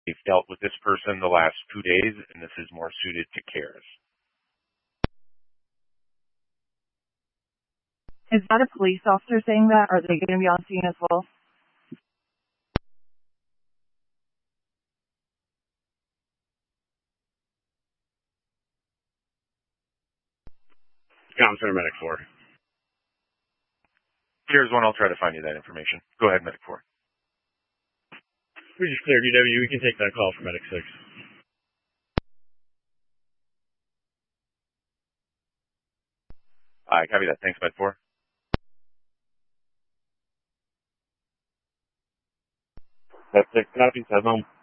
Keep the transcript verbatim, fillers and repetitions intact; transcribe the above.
We've dealt with this person the last two days, and this is more suited to CARES. Is that a police officer saying that? Are they going to be on scene as well? Comm Center Medic four. CARES one, I'll try to find you that information. Go ahead, Medic four. We just cleared D W. We can take that call from Medic six. I copy that. Thanks, Med four. Med six copies. Head home.